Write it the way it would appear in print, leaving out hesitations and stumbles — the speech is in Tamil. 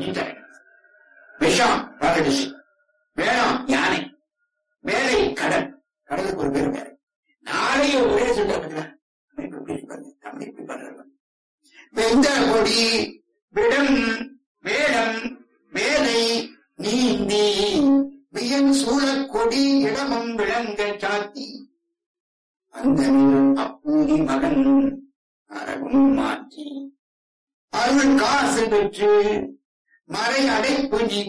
தரேன். விஷம் பகடிச்சு, வேணும் யானை, வேலை கடல், கடலுக்கு ஒரு பேர் வேற. நாளைய ஒரே சொல்ல அமைப்பு பண்றது. வெந்த கொடி விடம் வேடம் வேலை நீந்தி வியன் சூழக் கொடி இடமும் விளங்க சாத்தி அந்த அப்பூதி மகன் அறவும் மாற்றி அருள் காசு பெற்று மறை அடைப்பு நீக்கி